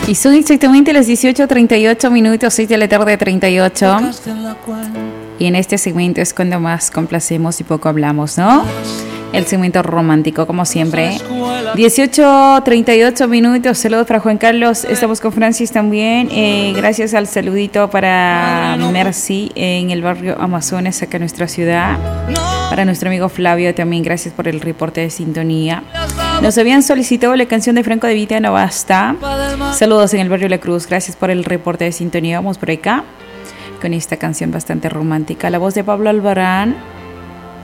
Y son exactamente las 18:38 minutos, 6 de la tarde 38. Y en este segmento es cuando más complacemos y poco hablamos, ¿no? El segmento romántico, como siempre. 18:38 minutos. Saludos para Juan Carlos. Estamos con Francis también. Gracias al saludito para Mercy en el barrio Amazonas, acá en nuestra ciudad. Para nuestro amigo Flavio también, gracias por el reporte de sintonía. Nos habían solicitado la canción de Franco de Vita, No Basta. Saludos en el barrio La Cruz. Gracias por el reporte de sintonía. Vamos por acá con esta canción bastante romántica. La voz de Pablo Albarán.